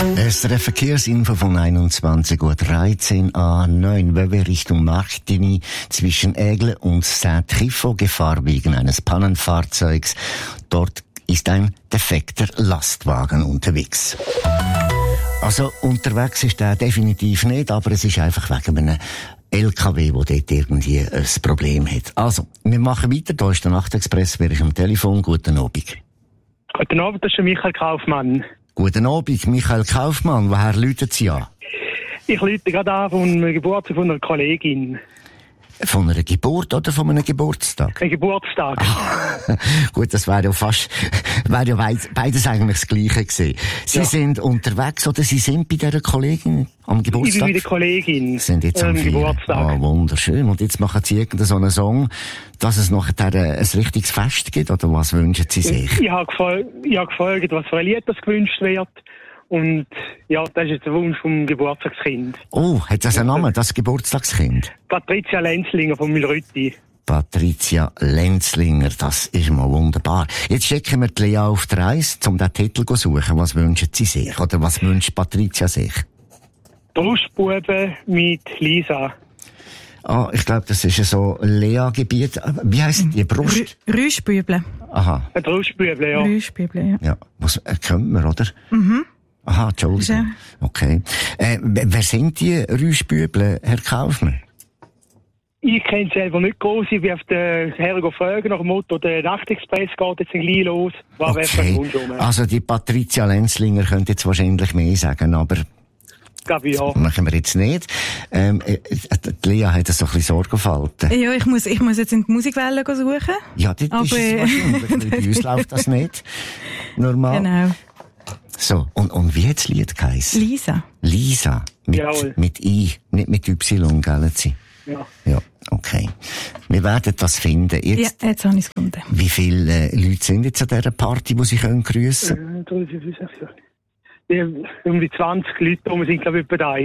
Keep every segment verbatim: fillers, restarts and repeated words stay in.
S R F Verkehrsinfo von einundzwanzig Uhr dreizehn A neun Welle Richtung Martigny zwischen Aigle und Saint-Trifo, Gefahr wegen eines Pannenfahrzeugs. Dort ist ein defekter Lastwagen unterwegs. Also unterwegs ist er definitiv nicht, aber es ist einfach wegen einem L K W, der dort irgendwie ein Problem hat. Also, wir machen weiter. Da ist der Nachtexpress, wer ist am Telefon? Guten Abend. Guten Abend, das ist Michael Kaufmann. Guten Abend, Michael Kaufmann. Woher läutet Sie an? Ich läute gerade an von einem Geburtstag von einer Kollegin. Von einer Geburt oder von einem Geburtstag? Ein Geburtstag. Ah, gut, das wäre ja fast, wäre ja beides eigentlich das Gleiche gewesen. Sie ja. sind unterwegs oder Sie sind bei dieser Kollegin am Geburtstag? Ich bin bei der Kollegin. Sind jetzt am ähm, Geburtstag. Ah, wunderschön. Und jetzt machen Sie irgendeinen so einen Song, dass es nachher ein richtiges Fest gibt, oder was wünschen Sie sich? Ich, ich habe gefragt, ich habe gefragt, was für ein Lied das gewünscht wird. Und ja, das ist jetzt der Wunsch vom Geburtstagskind. Oh, hat das einen Namen, das Geburtstagskind? Patricia Lenzlinger von Milrütti. Patricia Lenzlinger, das ist mal wunderbar. Jetzt schicken wir die Lea auf die Reise, um den Titel zu suchen. Was wünschen Sie sich? Oder was wünscht Patricia sich? Brustbuben mit Lisa. Ah, ich glaube, das ist so Lea-Gebiet. Wie heisst die Brust? Rüschbüble. Aha. Ein Brustbuble, ja. Rüschbüble, ja. Ja, was äh, kennt man, oder? Mhm. Aha, Entschuldigung. Ja. Okay. Äh, wer sind die Rüschbüble, Herr Kaufmann? Ich kenne selber nicht groß. Ich bin auf den Herren fragen nach dem Motto, der Nachtexpress geht jetzt gleich los. War okay. Also die Patricia Lenzlinger könnte jetzt wahrscheinlich mehr sagen, aber glaube ich, ja. Machen wir jetzt nicht. Ähm, äh, die Lea hat so ein bisschen Sorgenfalten. Ja, ich muss, ich muss jetzt in die Musikwelle suchen. Ja, das aber ist es wahrscheinlich. Bei uns läuft das nicht. Normal. Genau. So, und, und wie hat das Lied geheißen? Lisa. Lisa. Mit, Jawohl. mit I, nicht mit Y, gell? Ja. Ja, okay. Wir werden das finden. Jetzt, ja, jetzt habe ich es gefunden. Wie viele äh, Leute sind jetzt an dieser Party, die Sie können grüssen können? Äh, um die zwanzig Leute, wir sind, glaube ich, etwa da.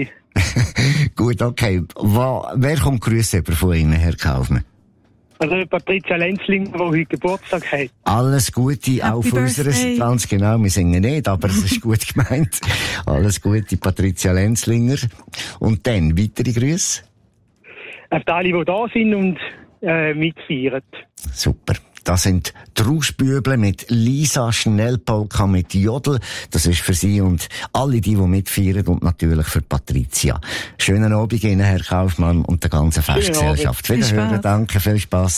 Gut, okay. Wo, wer kommt grüßen von Ihnen, Herr Kaufmann? Also Patricia Lenzlinger, die heute Geburtstag hat. Alles Gute, Happy auch von unserer Seite. Ganz genau, wir singen nicht, aber es ist gut gemeint. Alles Gute, Patricia Lenzlinger. Und dann, weitere Grüße? Auf alle, die da sind und äh, mitfeiern. Super. Das sind die Rauschbüble mit Lisa, Schnellpolka mit Jodel. Das ist für Sie und alle die, die mitfeiern und natürlich für Patricia. Schönen Abend Ihnen, Herr Kaufmann, und der ganzen Festgesellschaft. Wiederhören, danke, viel Spaß.